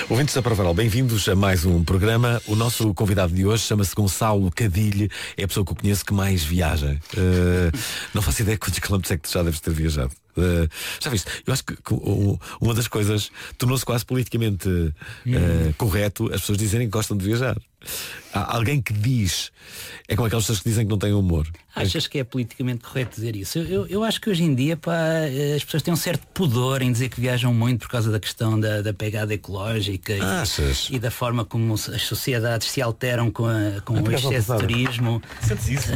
Ouvintes da Provaral, bem-vindos a mais um programa. O nosso convidado de hoje chama-se Gonçalo Cadilhe. É a pessoa que eu conheço que mais viaja. Não faço ideia quantos quilómetros é que tu já deves ter viajado. Já viste? Eu acho que uma das coisas tornou-se quase politicamente correto as pessoas dizerem que gostam de viajar. Há alguém que diz, é como aquelas pessoas que dizem que não têm humor. Achas que é politicamente correto dizer isso? Eu acho que hoje em dia as pessoas têm um certo pudor em dizer que viajam muito por causa da questão da pegada ecológica e da forma como as sociedades se alteram com o excesso de turismo. Sentes isso?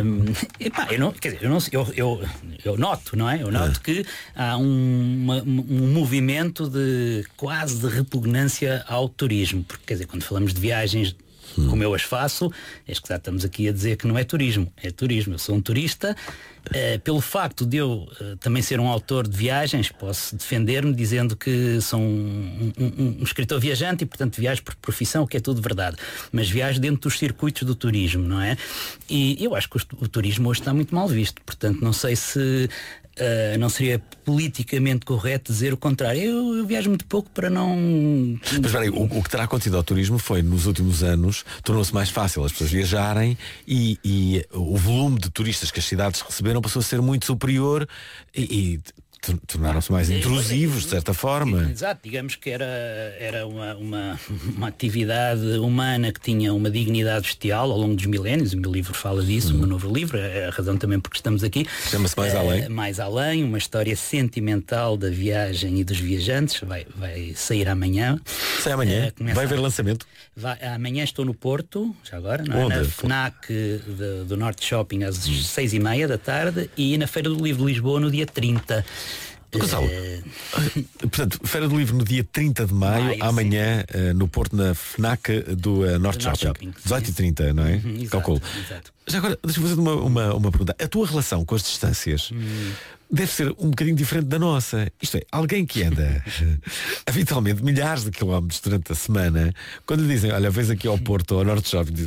Eu noto, não é? Eu noto que há um movimento de quase de repugnância ao turismo, porque quer dizer, quando falamos de viagens como eu as faço, é que já estamos aqui a dizer que não é turismo, é turismo. Eu sou um turista, pelo facto de eu também ser um autor de viagens, posso defender-me dizendo que sou um escritor viajante e portanto viajo por profissão, o que é tudo verdade, mas viajo dentro dos circuitos do turismo, não é? E eu acho que o turismo hoje está muito mal visto, portanto não sei se não seria politicamente correto dizer o contrário. Eu viajo muito pouco para não... Mas peraí, o que terá acontecido ao turismo foi, nos últimos anos, tornou-se mais fácil as pessoas viajarem e o volume de turistas que as cidades receberam passou a ser muito superior e tornaram-se mais intrusivos, de certa forma. Exato, digamos que era uma atividade humana que tinha uma dignidade bestial ao longo dos milénios. O meu livro fala disso, o meu novo livro, é a razão também porque estamos aqui. Chama-se Mais Além. Mais Além, uma história sentimental da viagem e dos viajantes. Vai sair amanhã. Sai amanhã? Vai haver lançamento? Amanhã estou no Porto, já agora, não é? Onde? Na FNAC do Norte Shopping às 6h30 da tarde e na Feira do Livro de Lisboa no dia 30. Gonçalo, portanto, Feira do Livro no dia 30 de maio, amanhã no Porto, na FNAC do Norte Shopping. 18h30, não é? Calculo. Exato. Já agora, deixa-me fazer uma pergunta. A tua relação com as distâncias deve ser um bocadinho diferente da nossa. Isto é, alguém que anda habitualmente milhares de quilómetros durante a semana, quando lhe dizem, olha, vês aqui ao Porto ou ao Norte Shopping, diz,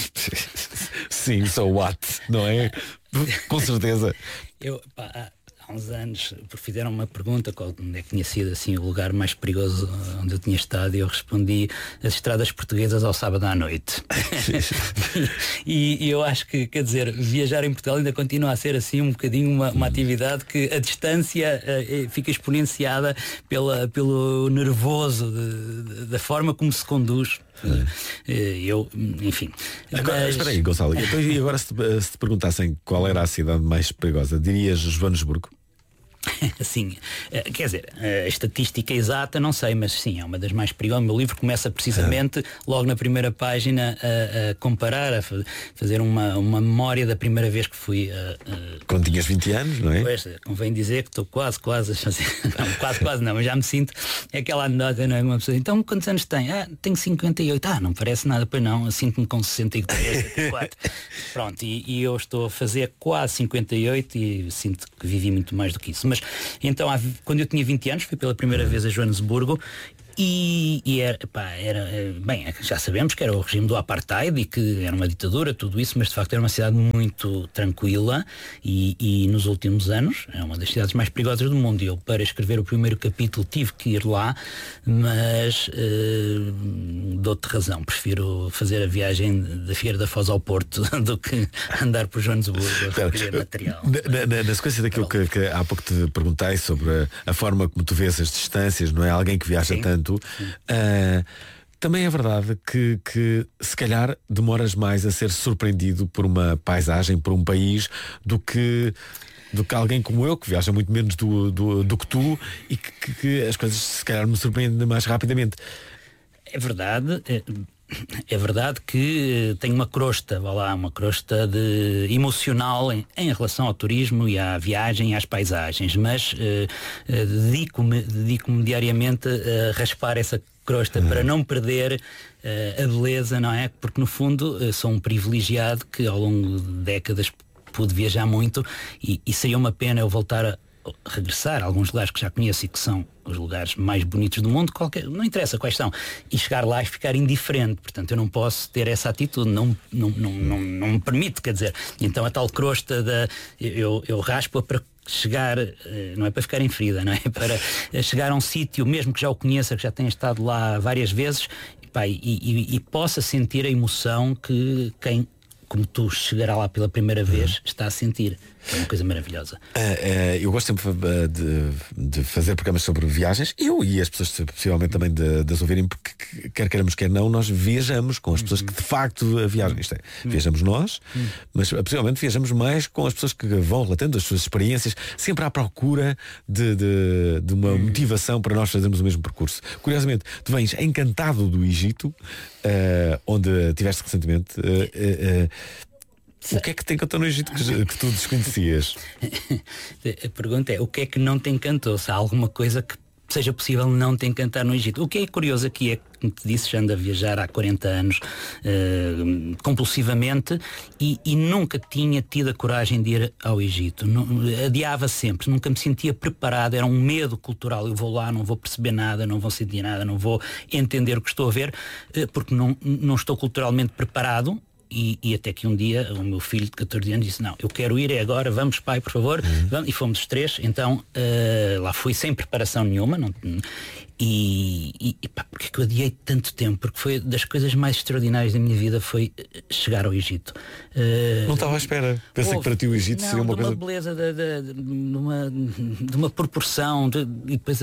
sim, so what, não é? Com certeza. Há uns anos fizeram uma pergunta onde é que tinha sido assim o lugar mais perigoso onde eu tinha estado e eu respondi as estradas portuguesas ao sábado à noite. e eu acho que, quer dizer, viajar em Portugal ainda continua a ser assim um bocadinho uma atividade que a distância fica exponenciada pelo nervoso da forma como se conduz. Enfim. Agora, espera aí, Gonçalo. E agora se te perguntassem qual era a cidade mais perigosa, dirias Joanesburgo? Sim, quer dizer, a estatística exata não sei, mas sim, é uma das mais perigosas. O meu livro começa precisamente logo na primeira página a comparar, a fazer uma memória da primeira vez que fui quando tinhas 20 anos, não é? Pois, convém dizer que estou quase a fazer não, quase não, mas já me sinto aquela anedota, não é? Uma pessoa, então quantos anos tem? Tenho 58, não parece nada, pois não, sinto-me com 63, 64. Pronto, e eu estou a fazer quase 58 e sinto que vivi muito mais do que isso. Mas então, quando eu tinha 20 anos, fui pela primeira vez a Joanesburgo e bem, já sabemos que era o regime do apartheid e que era uma ditadura, tudo isso, mas de facto era uma cidade muito tranquila e nos últimos anos é uma das cidades mais perigosas do mundo. E eu, para escrever o primeiro capítulo, tive que ir lá, mas dou-te razão, prefiro fazer a viagem da Figueira da Foz ao Porto do que andar por Joanesburgo a recolher material. Na sequência daquilo que há pouco te perguntei sobre a forma como tu vês as distâncias, não é? Alguém que viaja tanto. Também é verdade que se calhar demoras mais a ser surpreendido por uma paisagem, por um país, do que alguém como eu, que viaja muito menos do que tu e que as coisas se calhar me surpreendem mais rapidamente. É verdade. É verdade que tenho uma crosta emocional em relação ao turismo e à viagem e às paisagens, mas dedico-me diariamente a raspar essa crosta para não perder a beleza, não é? Porque no fundo sou um privilegiado que ao longo de décadas pude viajar muito e seria uma pena eu voltar a regressar a alguns lugares que já conheço e que são os lugares mais bonitos do mundo, não interessa quais são, e chegar lá e ficar indiferente. Portanto, eu não posso ter essa atitude, não me permite, quer dizer. Então a tal crosta eu raspo-a para chegar, não é para ficar em ferida, não é? Para chegar a um sítio, mesmo que já o conheça, que já tenha estado lá várias vezes, e possa sentir a emoção que quem, como tu, chegará lá pela primeira vez, está a sentir. É uma coisa maravilhosa. Eu gosto sempre de fazer programas sobre viagens. Eu e as pessoas possivelmente também de as ouvirem, porque quer queiramos, quer não, nós viajamos com as pessoas que de facto viajam. Isto é, viajamos nós, mas possivelmente viajamos mais com as pessoas que vão relatando as suas experiências, sempre à procura de uma motivação para nós fazermos o mesmo percurso. Curiosamente, tu vens encantado do Egito, onde estiveste recentemente. O que é que te encantou no Egito que tu desconhecias? A pergunta é, o que é que não te encantou? Se há alguma coisa que seja possível não te encantar no Egito? O que é curioso aqui é, como te disse, já ando a viajar há 40 anos compulsivamente e nunca tinha tido a coragem de ir ao Egito. Adiava sempre, nunca me sentia preparado, era um medo cultural. Eu vou lá, não vou perceber nada, não vou sentir nada, não vou entender o que estou a ver, porque não estou culturalmente preparado. E até que um dia o meu filho de 14 anos disse, não, eu quero ir, é agora, vamos pai, por favor. Vamos. E fomos os 3. Então lá fui sem preparação nenhuma. Porque é que eu adiei tanto tempo? Porque foi das coisas mais extraordinárias da minha vida, foi chegar ao Egito. Não estava à espera. Pensei que para ti o Egito seria uma coisa... uma beleza, de uma proporção, e depois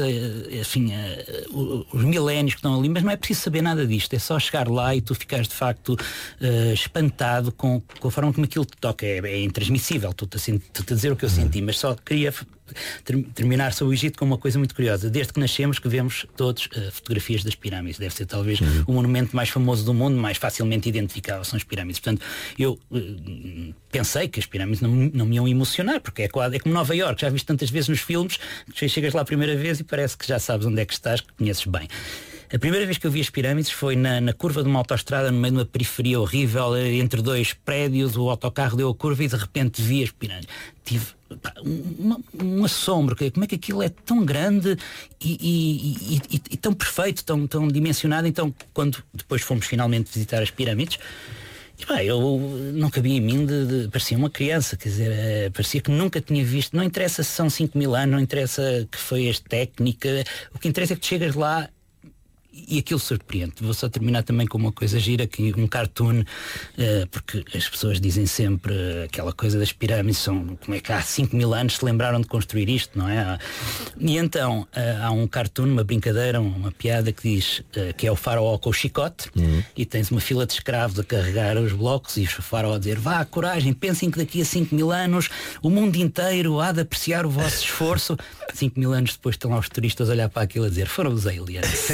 os milénios que estão ali, mas não é preciso saber nada disto, é só chegar lá e tu ficares de facto espantado com a forma como aquilo te toca. É intransmissível, tu-te a dizer o que eu senti, mas só queria terminar sobre o Egito com uma coisa muito curiosa. Desde que nascemos que vemos todos fotografias das pirâmides. Deve ser talvez o monumento mais famoso do mundo, mais facilmente identificável são as pirâmides. Portanto, eu pensei que as pirâmides não me iam emocionar, porque é como Nova Iorque, já viste tantas vezes nos filmes, que chegas lá a primeira vez e parece que já sabes onde é que estás, que conheces bem. A primeira vez que eu vi as pirâmides foi na curva de uma autoestrada, no meio de uma periferia horrível, entre 2 prédios, o autocarro deu a curva e de repente vi as pirâmides. Tive um assombro, como é que aquilo é tão grande e tão perfeito, tão dimensionado. Então, quando depois fomos finalmente visitar as pirâmides, eu não cabia em mim, parecia uma criança, quer dizer, parecia que nunca tinha visto. Não interessa se são 5.000 anos, não interessa que foi a técnica, o que interessa é que tu chegas lá e aquilo surpreende. Vou só terminar também com uma coisa gira, aqui um cartoon, porque as pessoas dizem sempre aquela coisa das pirâmides, como é que há 5.000 anos se lembraram de construir isto, não é? E então há um cartoon, uma brincadeira, uma piada que diz que é o faraó com o chicote, e tens uma fila de escravos a carregar os blocos e o faraó a dizer, vá, coragem, pensem que daqui a 5.000 anos o mundo inteiro há de apreciar o vosso esforço. 5.000 anos depois estão lá os turistas a olhar para aquilo a dizer, foram os aliens.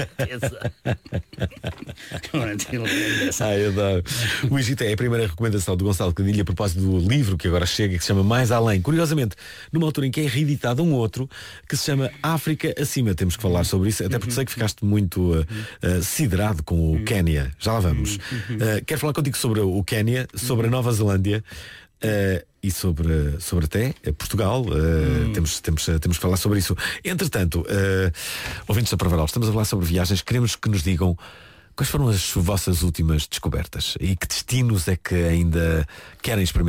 Eu adoro. O Egito é a primeira recomendação do Gonçalo Cadilho a propósito do livro que agora chega, que se chama Mais Além. Curiosamente, numa altura em que é reeditado um outro que se chama África Acima. Temos que falar sobre isso, até porque sei que ficaste muito siderado com o Quénia. Já lá vamos. Quero falar contigo sobre o Quénia, sobre a Nova Zelândia. E sobre até Portugal. Temos que falar sobre isso. Entretanto, ouvintes da Provaral, estamos a falar sobre viagens. Queremos que nos digam quais foram as vossas últimas descobertas e que destinos é que ainda querem experimentar.